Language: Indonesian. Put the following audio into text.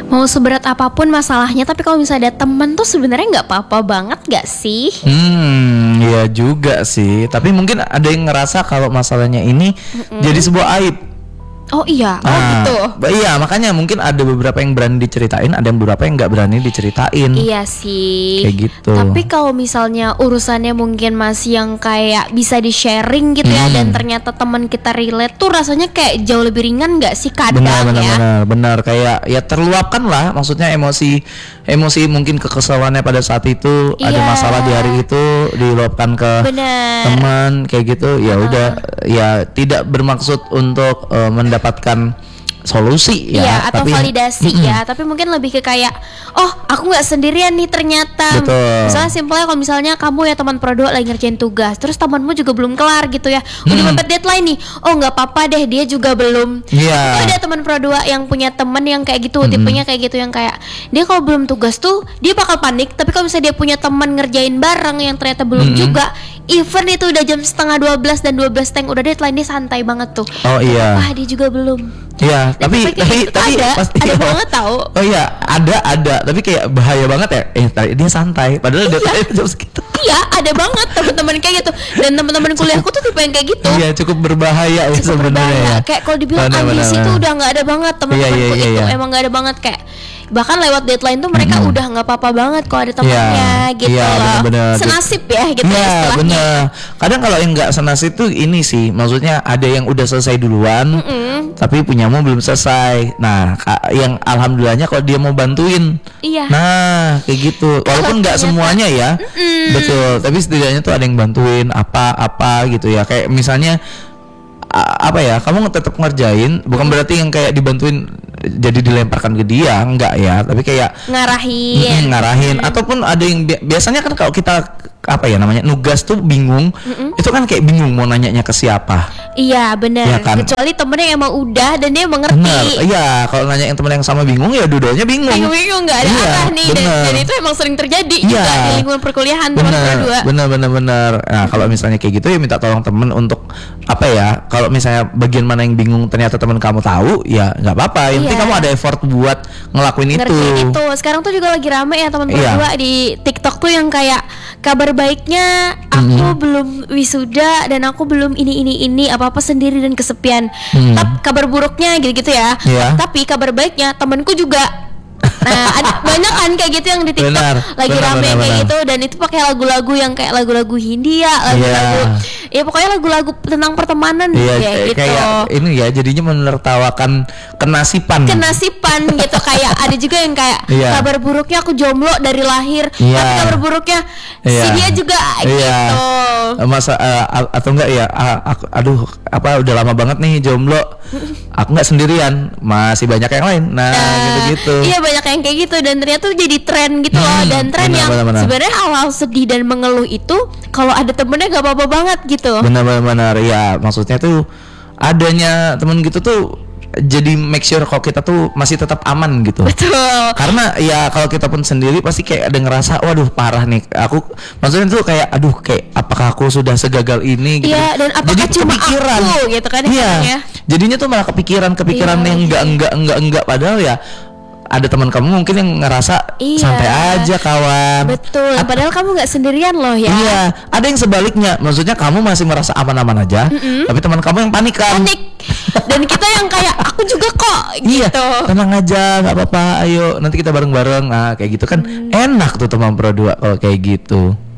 Mau seberat apapun masalahnya, tapi kalau misalnya ada teman tuh sebenarnya nggak apa-apa banget gak sih? Iya juga sih. Tapi mungkin ada yang ngerasa kalau masalahnya ini jadi sebuah aib. Oh iya, gitu. Iya, makanya mungkin ada beberapa yang berani diceritain, ada yang beberapa yang nggak berani diceritain. Iya sih. Kayak gitu. Tapi kalau misalnya urusannya mungkin masih yang kayak bisa di-sharing gitu ya, dan ternyata teman kita relate tuh rasanya kayak jauh lebih ringan nggak sih kadang Benar, kayak ya terluapkan lah, maksudnya emosi mungkin kekesalannya pada saat itu, ada masalah di hari itu diluapkan ke teman kayak gitu. Ya udah, ya tidak bermaksud untuk mendapatkan solusi ya, atau validasi ya, tapi mungkin lebih ke kayak, oh aku nggak sendirian nih ternyata. Betul. Misalnya simpelnya kalau misalnya kamu ya teman pro 2 lagi ngerjain tugas, terus temanmu juga belum kelar gitu ya, udah mepet deadline nih, oh nggak apa-apa deh, dia juga belum. Ada teman pro 2 yang punya teman yang kayak gitu, tipenya kayak gitu, yang kayak dia kalau belum tugas tuh dia bakal panik, tapi kalau misalnya dia punya teman ngerjain bareng yang ternyata belum juga, even itu udah jam 11:30 dan 12 udah deadline, dia santai banget tuh. Oh iya. Dia juga belum. Iya, tapi pasti ada banget tahu. Oh iya, ada, tapi kayak bahaya banget ya. Dia santai, padahal deadline jam segitu. Iya, ada banget teman-teman kayak gitu. Dan teman-teman kuliahku tuh tipe yang kayak gitu. Iya, cukup berbahaya ya sebenarnya. Kayak kalau dibilang ambisi tuh udah nggak ada banget teman-temanku itu. Emang nggak ada banget, kayak bahkan lewat deadline tuh mereka udah nggak apa-apa banget kalau ada temannya gitu loh. Bener. Senasib ya gitu ya istilahnya. Bener. Kadang kalau yang nggak senasib tuh ini sih, maksudnya ada yang udah selesai duluan, tapi punyamu belum selesai. Nah, yang alhamdulillahnya kalau dia mau bantuin. Iya. Nah, kayak gitu. Walaupun nggak semuanya ya, betul. Tapi setidaknya tuh ada yang bantuin apa gitu ya. Kayak misalnya apa ya, kamu tetap ngerjain, bukan berarti yang kayak dibantuin jadi dilemparkan ke dia, enggak ya, tapi kayak ngarahin. Ataupun ada yang biasanya kan kalau kita apa ya namanya nugas tuh bingung, itu kan kayak bingung mau nanyanya ke siapa. Iya benar. Ya kan? Kecuali temennya emang udah dan dia mengerti. Iya, kalau nanya yang temen yang sama bingung ya dua-duanya bingung. Bingung nggak ada arah nih, dan itu emang sering terjadi juga di lingkungan perkuliahan teman berdua. Benar. Nah kalau misalnya kayak gitu ya minta tolong temen untuk apa ya? Kalau misalnya bagian mana yang bingung ternyata teman kamu tahu, ya nggak apa-apa. Yang penting kamu ada effort buat ngelakuin itu. Sekarang tuh juga lagi rame ya teman berdua di TikTok tuh yang kayak kabar baiknya aku belum wisuda dan aku belum ini apa-apa sendiri dan kesepian. Tapi kabar buruknya gitu-gitu ya. Tapi kabar baiknya temanku juga. Nah, ada banyak kan kayak gitu yang di TikTok lagi rame kayak gitu, dan itu pakai lagu-lagu yang kayak lagu-lagu Hindia, lagu-lagu ya pokoknya lagu-lagu tentang pertemanan gitu. Kayak ini ya jadinya menertawakan kenasipan gitu. Kayak ada juga yang kayak kabar buruknya aku jomblo dari lahir, tapi kabar buruknya si dia juga gitu. Masa atau enggak ya aduh apa udah lama banget nih jomblo, aku nggak sendirian, masih banyak yang lain. Nah gitu-gitu. Iya banyak yang kayak gitu, dan ternyata tuh jadi tren gitu loh. Dan tren yang sebenarnya hal-hal sedih dan mengeluh itu kalau ada temennya gak apa-apa banget gitu. Benar ya, maksudnya tuh adanya temen gitu tuh jadi make sure kalau kita tuh masih tetap aman gitu. Betul. Karena ya kalau kita pun sendiri pasti kayak ada ngerasa waduh parah nih aku, maksudnya tuh kayak aduh kayak apakah aku sudah segagal ini gitu. Iya, dan apakah jadi cuma kepikiran aku gitu kan. Jadinya tuh malah kepikiran yang enggak padahal ya ada teman kamu mungkin yang ngerasa santai aja kawan. Betul. Padahal kamu nggak sendirian loh ya. Iya. Ada yang sebaliknya. Maksudnya kamu masih merasa aman-aman aja, tapi teman kamu yang panik kan. Dan kita yang kayak aku juga kok gitu. Tenang aja, nggak apa-apa. Ayo nanti kita bareng-bareng. Nah kayak gitu kan enak tuh teman pro 2 kalau kayak gitu.